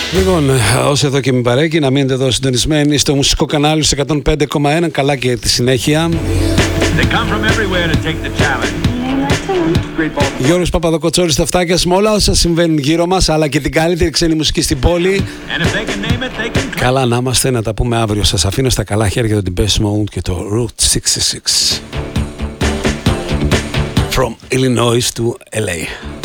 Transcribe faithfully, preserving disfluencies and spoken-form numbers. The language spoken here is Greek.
Λοιπόν, όσοι εδώ και μην παρέκει, να μείνετε εδώ συντονισμένοι στο μουσικό κανάλι στο εκατόν πέντε κόμμα ένα. Καλά και τη συνέχεια. Γιώργος Παπαδοκοτσόρης στα φτάκια με όλα όσα συμβαίνουν γύρω μας, αλλά και την καλύτερη ξένη μουσική στην πόλη. Καλά να είμαστε, να τα πούμε αύριο. Σας αφήνω στα καλά χέρια το Depeche Mode και το Route εξήντα έξι. From Illinois to ελ έι.